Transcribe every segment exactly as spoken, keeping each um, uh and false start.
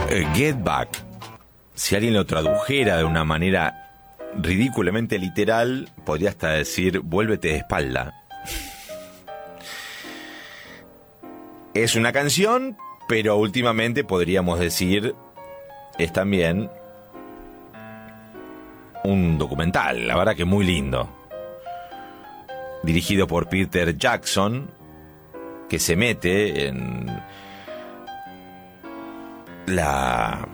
Eh, Get Back. Si alguien lo tradujera de una manera ridículamente literal, podría hasta decir vuélvete de espalda. Es una canción, pero últimamente podríamos decir es también un documental, la verdad que muy lindo. Dirigido por Peter Jackson, que se mete en la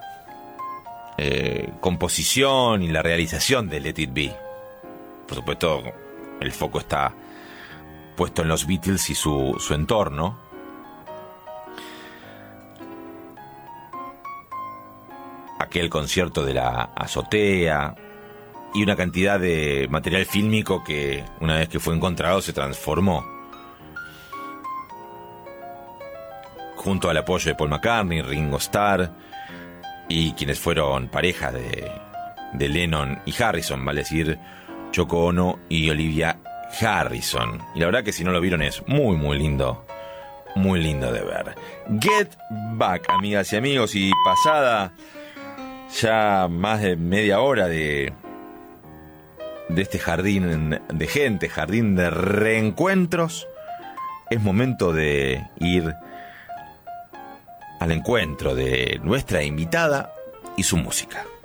eh, composición y la realización de Let It Be. Por supuesto, el foco está puesto en los Beatles y su, su entorno. Aquel concierto de la azotea y una cantidad de material fílmico que, una vez que fue encontrado, se transformó. Junto al apoyo de Paul McCartney, Ringo Starr y quienes fueron pareja de, de Lennon y Harrison, vale decir, Yoko Ono y Olivia Harrison. Y la verdad que si no lo vieron es muy muy lindo, muy lindo de ver. Get Back, amigas y amigos, y pasada ya más de media hora de, de este jardín de gente, jardín de reencuentros, es momento de ir al encuentro de nuestra invitada y su música.